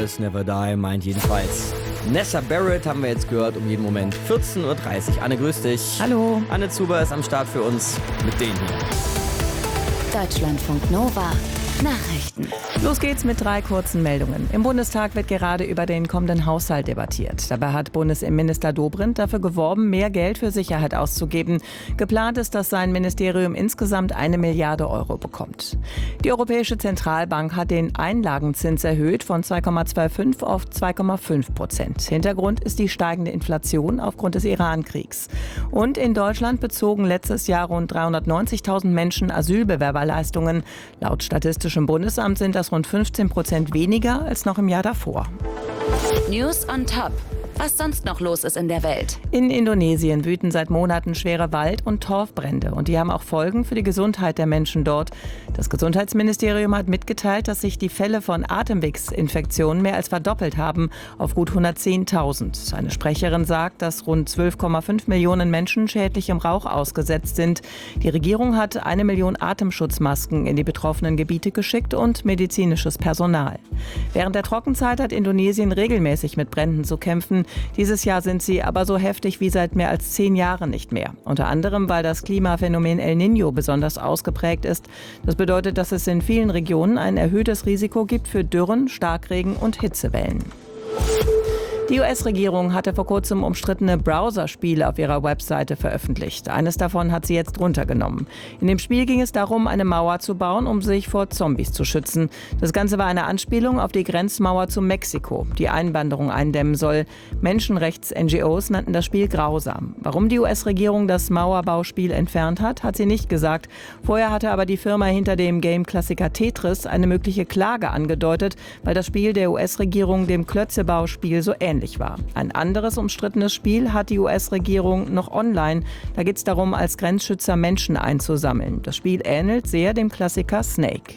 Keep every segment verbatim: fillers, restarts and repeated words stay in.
Never Die meint jedenfalls. Nessa Barrett haben wir jetzt gehört um jeden Moment. vierzehn Uhr dreißig. Anne, grüß dich. Hallo. Anne Zuber ist am Start für uns mit denen hier. Deutschlandfunk Nova. Nachrichten. Los geht's mit drei kurzen Meldungen. Im Bundestag wird gerade über den kommenden Haushalt debattiert. Dabei hat Bundesinnenminister Dobrindt dafür geworben, mehr Geld für Sicherheit auszugeben. Geplant ist, dass sein Ministerium insgesamt eine Milliarde Euro bekommt. Die Europäische Zentralbank hat den Einlagenzins erhöht von zwei Komma fünfundzwanzig auf zwei Komma fünf Prozent. Hintergrund ist die steigende Inflation aufgrund des Iran-Kriegs. Und in Deutschland bezogen letztes Jahr rund dreihundertneunzigtausend Menschen Asylbewerberleistungen. Laut Statistischem Bundesamt sind das rund fünfzehn Prozent weniger als noch im Jahr davor. News on Top. Was sonst noch los ist in der Welt. In Indonesien wüten seit Monaten schwere Wald- und Torfbrände. Und die haben auch Folgen für die Gesundheit der Menschen dort. Das Gesundheitsministerium hat mitgeteilt, dass sich die Fälle von Atemwegsinfektionen mehr als verdoppelt haben auf gut hundertzehntausend. Eine Sprecherin sagt, dass rund zwölf Komma fünf Millionen Menschen schädlichem Rauch ausgesetzt sind. Die Regierung hat eine Million Atemschutzmasken in die betroffenen Gebiete geschickt und medizinisches Personal. Während der Trockenzeit hat Indonesien regelmäßig mit Bränden zu kämpfen. Dieses Jahr sind sie aber so heftig wie seit mehr als zehn Jahren nicht mehr. Unter anderem, weil das Klimaphänomen El Niño besonders ausgeprägt ist. Das bedeutet, dass es in vielen Regionen ein erhöhtes Risiko gibt für Dürren, Starkregen und Hitzewellen. Die U S-Regierung hatte vor kurzem umstrittene Browserspiele auf ihrer Webseite veröffentlicht. Eines davon hat sie jetzt runtergenommen. In dem Spiel ging es darum, eine Mauer zu bauen, um sich vor Zombies zu schützen. Das Ganze war eine Anspielung auf die Grenzmauer zu Mexiko, die Einwanderung eindämmen soll. Menschenrechts-N G Os nannten das Spiel grausam. Warum die U S-Regierung das Mauerbauspiel entfernt hat, hat sie nicht gesagt. Vorher hatte aber die Firma hinter dem Game-Klassiker Tetris eine mögliche Klage angedeutet, weil das Spiel der U S-Regierung dem Klötzebauspiel so ähnlich war. Ein anderes umstrittenes Spiel hat die U S-Regierung noch online. Da geht es darum, als Grenzschützer Menschen einzusammeln. Das Spiel ähnelt sehr dem Klassiker Snake.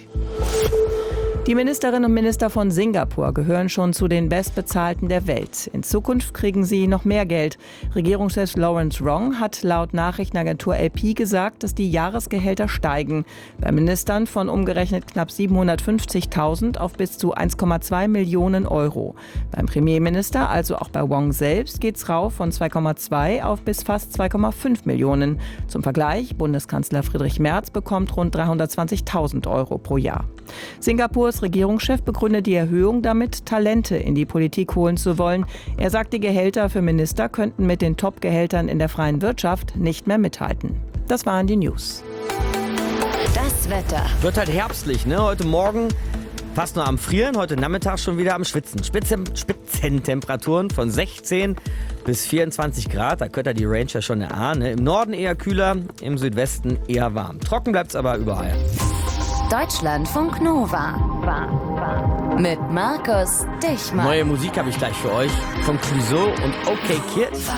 Die Ministerinnen und Minister von Singapur gehören schon zu den Bestbezahlten der Welt. In Zukunft kriegen sie noch mehr Geld. Regierungschef Lawrence Wong hat laut Nachrichtenagentur L P gesagt, dass die Jahresgehälter steigen. Bei Ministern von umgerechnet knapp siebenhundertfünfzigtausend auf bis zu eins Komma zwei Millionen Euro. Beim Premierminister, also auch bei Wong selbst, geht's rauf von zwei Komma zwei auf bis fast zwei Komma fünf Millionen. Zum Vergleich, Bundeskanzler Friedrich Merz bekommt rund dreihundertzwanzigtausend Euro pro Jahr. Singapurs Regierungschef begründet die Erhöhung damit, Talente in die Politik holen zu wollen. Er sagt, die Gehälter für Minister könnten mit den Top-Gehältern in der freien Wirtschaft nicht mehr mithalten. Das waren die News. Das Wetter. Wird halt herbstlich, ne? Heute Morgen fast nur am Frieren, heute Nachmittag schon wieder am Schwitzen. Spitzen, Spitzentemperaturen von sechzehn bis vierundzwanzig Grad, da könnt ihr die Range ja schon erahnen. Im Norden eher kühler, im Südwesten eher warm. Trocken bleibt's aber überall. Deutschlandfunk Nova. Mit Markus Dichmann. Neue Musik habe ich gleich für euch von Clouseau und OK Kid.